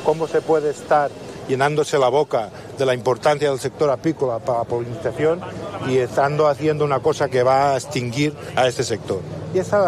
cómo se puede estar llenándose la boca de la importancia del sector apícola para la polinización y estando haciendo una cosa que va a extinguir a este sector. Y esa